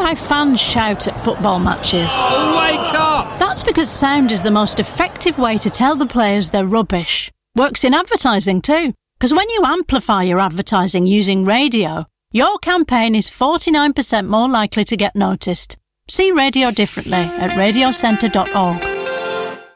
why fans shout at football matches? Wake up! That's because sound is the most effective way to tell the players they're rubbish. Works in advertising too, because when you amplify your advertising using radio, your campaign is 49% more likely to get noticed. See radio differently at radiocentre.org.